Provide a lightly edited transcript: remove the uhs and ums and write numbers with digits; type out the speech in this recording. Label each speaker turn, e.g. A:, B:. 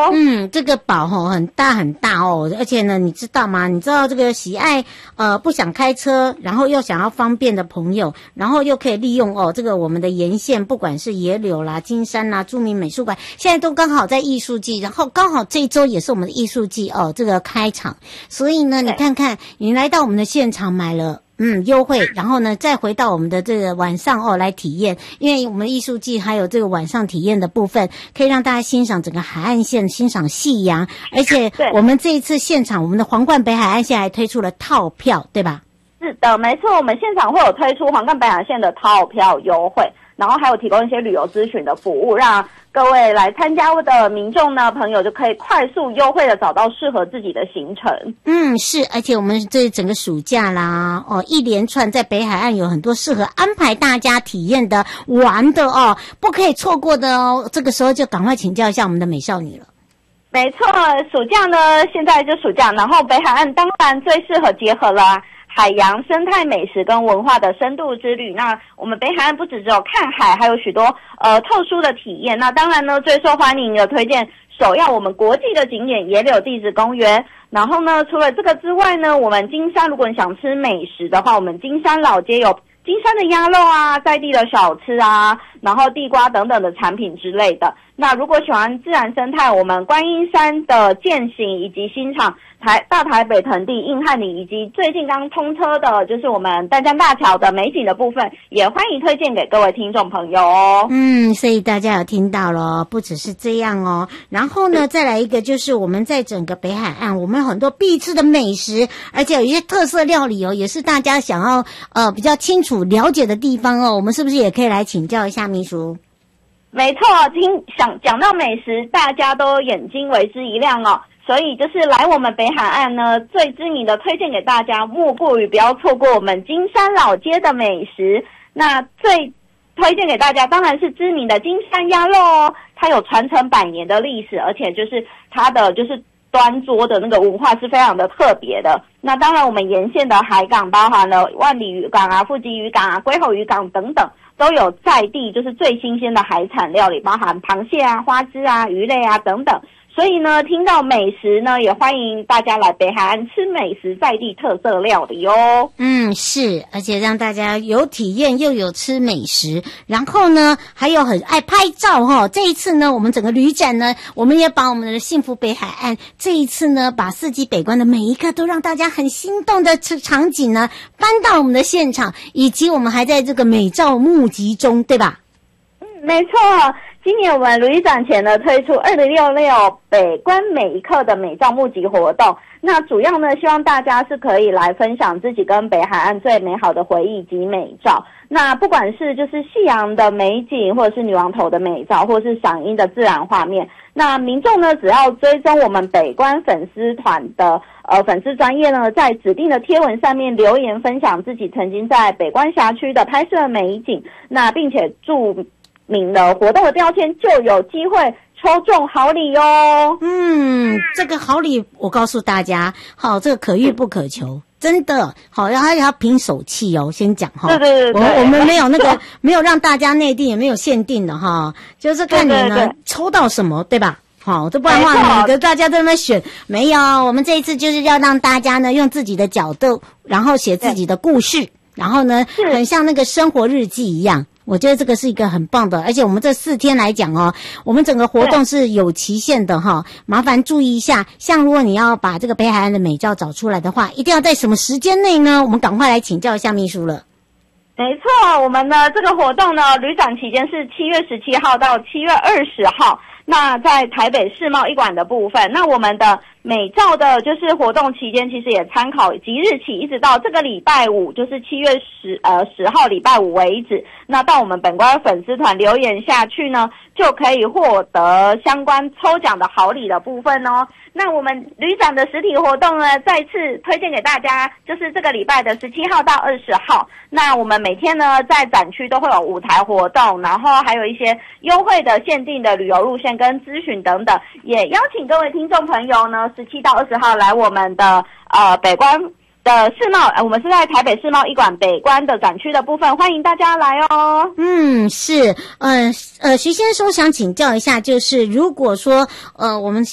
A: 这个宝很大很大哦，而且呢，你知道吗？你知道这个喜爱不想开车，然后又想要方便的朋友，然后又可以利用这个我们的沿线，不管是野柳啦、金山啦、著名美术馆，现在都刚好在艺术季，然后刚好这一周也是我们的艺术季这个开场，所以呢，你看看你来到我们的现场买了。优惠，然后呢，再回到我们的这个晚上来体验，因为我们艺术季还有这个晚上体验的部分，可以让大家欣赏整个海岸线，欣赏夕阳，而且我们这一次现场，我们的皇冠北海岸线还推出了套票，对吧？
B: 是的，没错，我们现场会有推出皇冠北海岸线的套票优惠，然后还有提供一些旅游咨询的服务，让各位来参加的民众呢朋友就可以快速优惠的找到适合自己的行程。
A: 是，而且我们这整个暑假啦，一连串在北海岸有很多适合安排大家体验的玩的不可以错过的哦。这个时候就赶快请教一下我们的美少女了。
B: 没错，暑假呢，现在就暑假，然后北海岸当然最适合结合了海洋生态美食跟文化的深度之旅。那我们北海岸不只有看海，还有许多特殊的体验。那当然呢，最受欢迎的推荐首要我们国际的景点野柳地质公园。然后呢，除了这个之外呢，我们金山如果你想吃美食的话，我们金山老街有金山的鸭肉啊，在地的小吃啊，然后地瓜等等的产品之类的。那如果喜欢自然生态，我们观音山的健行以及新场大台北盆地硬汉里，以及最近刚通车的就是我们淡江大桥的美景的部分，也欢迎推荐给各位听众朋友哦。
A: 所以大家有听到了，不只是这样哦。然后呢，再来一个就是我们在整个北海岸，我们有很多必吃的美食，而且有一些特色料理也是大家想要比较清楚了解的地方哦。我们是不是也可以来请教一下秘书？
B: 没错，讲到美食，大家都眼睛为之一亮哦。所以就是来我们北海岸呢，最知名的推荐给大家，莫过于不要错过我们金山老街的美食。那最推荐给大家当然是知名的金山鸭肉哦，它有传承100年的历史，而且就是它的就是端桌的那个文化是非常的特别的。那当然我们沿线的海港，包含了万里渔港啊、富吉渔港啊、龟吼渔港等等，都有在地就是最新鲜的海产料理，包含螃蟹啊、花枝啊、鱼类啊等等。所以呢，听到美食呢，也欢迎大家来北海岸吃美食在地特色料理哦。
A: 是，而且让大家有体验又有吃美食，然后呢，还有很爱拍照这一次呢，我们整个旅展呢，我们也把我们的幸福北海岸这一次呢，把四季北关的每一个都让大家很心动的场景呢，搬到我们的现场，以及我们还在这个美照募集中，对吧？
B: 没错。今年我们旅展前呢推出2066北关每一刻的美照募集活动，那主要呢希望大家是可以来分享自己跟北海岸最美好的回忆及美照。那不管是就是夕阳的美景，或者是女王头的美照，或者是赏樱的自然画面，那民众呢只要追踪我们北关粉丝团的粉丝专页呢，在指定的贴文上面留言分享自己曾经在北关辖区的拍摄美景，那并且注明了活动的标签，就有机会抽中好礼哦。
A: 这个好礼我告诉大家，这个可遇不可求，真的好，要凭手气哦。先讲
B: 对，
A: 我们没有那个没有让大家内定，也没有限定的就是看你呢抽到什么，对吧？这不然的话，每个大家在那边选，没有。我们这一次就是要让大家呢用自己的角度，然后写自己的故事，然后呢很像那个生活日记一样。我觉得这个是一个很棒的，而且我们这4天来讲我们整个活动是有期限的麻烦注意一下。像如果你要把这个北海岸的美照找出来的话，一定要在什么时间内呢？我们赶快来请教一下秘书了。
B: 没错，我们的这个活动呢，旅展期间是7月17号到7月20号。那在台北世贸一馆的部分，那我们的美照的就是活动期间，其实也参考即日起一直到这个礼拜五，就是7月10号礼拜五为止。那到我们本关粉丝团留言下去呢，就可以获得相关抽奖的好礼的部分哦。那我们旅展的实体活动呢，再次推荐给大家，就是这个礼拜的17号到20号。那我们每天呢，在展区都会有舞台活动，然后还有一些优惠的限定的旅游路线跟咨询等等。也邀请各位听众朋友呢，17到20号来我们的北关的世贸，我们是在台北世贸一馆北关的展区的部分，欢迎大家来哦。
A: 是，徐先生想请教一下，就是如果说我们